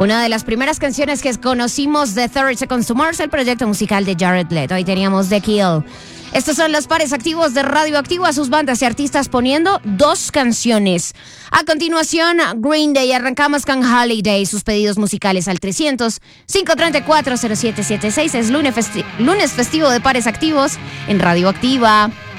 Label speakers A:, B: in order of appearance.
A: Una de las primeras canciones que conocimos de 30 Seconds to Mars, el proyecto musical de Jared Leto. Ahí teníamos The Kill. Estos son los pares activos de Radioactivo, a sus bandas y artistas poniendo 2 canciones. A continuación, Green Day. Arrancamos con Holiday. Sus pedidos musicales al 300-534-0776. Es lunes festivo de pares activos en Radioactiva.